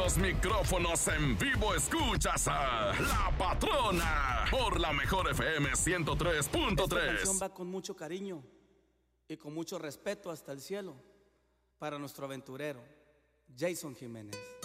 los micrófonos en vivo escuchas a La Patrona por la mejor FM 103.3. Esta canción va con mucho cariño y con mucho respeto hasta el cielo para nuestro aventurero Jason Jiménez.